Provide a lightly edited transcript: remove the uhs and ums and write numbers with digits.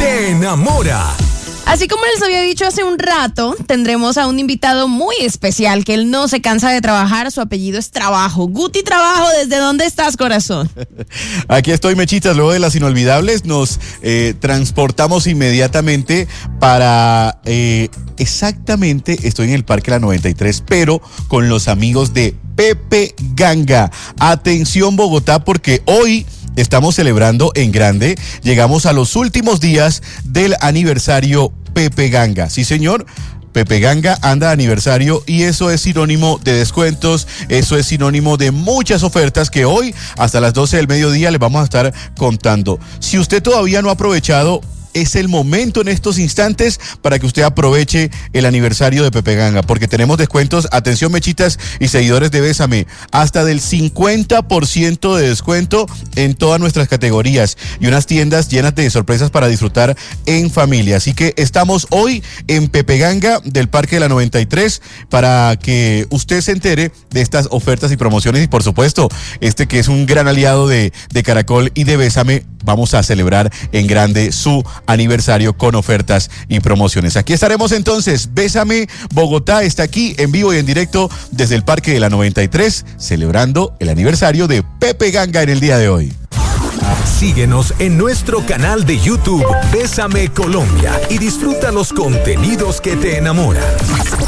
te enamora. Así como les había dicho hace un rato, tendremos a un invitado muy especial que él no se cansa de trabajar. Su apellido es Trabajo. Guti Trabajo, ¿desde dónde estás, corazón? Aquí estoy, Mechitas. Luego de las inolvidables nos transportamos inmediatamente para exactamente, estoy en el Parque La 93, pero con los amigos de Pepe Ganga. Atención, Bogotá, porque hoy estamos celebrando en grande. Llegamos a los últimos días del aniversario Pepe Ganga. Sí, señor. Pepe Ganga anda de aniversario y eso es sinónimo de descuentos, eso es sinónimo de muchas ofertas que hoy hasta las 12 del mediodía les vamos a estar contando. Si usted todavía no ha aprovechado, es el momento en estos instantes para que usted aproveche el aniversario de Pepe Ganga, porque tenemos descuentos, atención Mechitas y seguidores de Bésame, hasta del 50% de descuento en todas nuestras categorías y unas tiendas llenas de sorpresas para disfrutar en familia. Así que estamos hoy en Pepe Ganga del Parque de la 93 para que usted se entere de estas ofertas y promociones y por supuesto, este que es un gran aliado de Caracol y de Bésame, vamos a celebrar en grande su aniversario con ofertas y promociones. Aquí estaremos entonces. Bésame Bogotá está aquí en vivo y en directo desde el Parque de la 93, celebrando el aniversario de Pepe Ganga en el día de hoy. Síguenos en nuestro canal de YouTube Bésame Colombia y disfruta los contenidos que te enamoran.